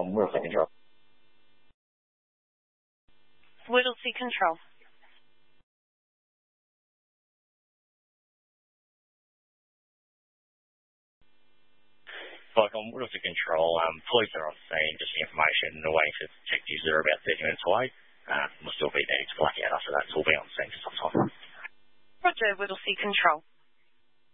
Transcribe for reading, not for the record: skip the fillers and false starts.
on Whittlesea Control. Whittlesea Control. Like on Whittlesea Control, police are on scene, just the information, and waiting for detectives that are about 30 minutes away. We'll still be there. It's blackout after that, so we'll be on scene for some time. Roger, Whittlesea Control.